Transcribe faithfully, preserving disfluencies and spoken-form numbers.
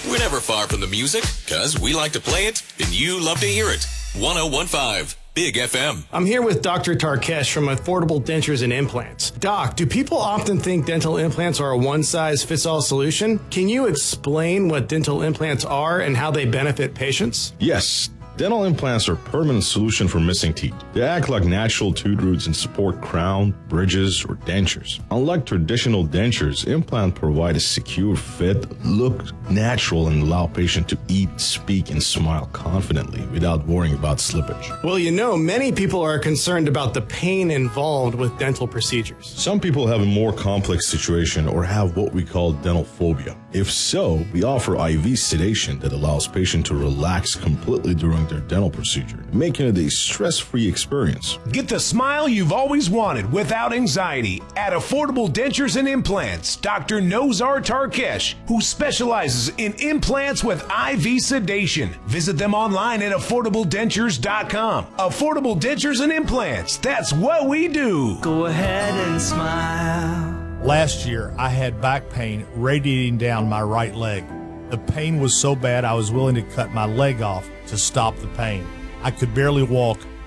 We're never far from the music, because we like to play it, and you love to hear it. one oh one point five Big F M. I'm here with Doctor Tarkesh from Affordable Dentures and Implants. Doc, do people often think dental implants are a one-size-fits-all solution? Can you explain what dental implants are and how they benefit patients? Yes. Dental implants are a permanent solution for missing teeth. They act like natural tooth roots and support crown, bridges, or dentures. Unlike traditional dentures, implants provide a secure fit, look natural, and allow patients to eat, speak, and smile confidently without worrying about slippage. Well, you know, many people are concerned about the pain involved with dental procedures. Some people have a more complex situation or have what we call dental phobia. If so, we offer I V sedation that allows patients to relax completely during their dental procedure, making it a stress-free experience. Get the smile you've always wanted without anxiety at Affordable Dentures and Implants. Doctor Nozar Tarkesh, who specializes in implants with I V sedation. Visit them online at affordable dentures dot com. Affordable Dentures and Implants. That's what we do. Go ahead and smile. Last year, I had back pain radiating down my right leg. The pain was so bad I was willing to cut my leg off to stop the pain. I could barely walk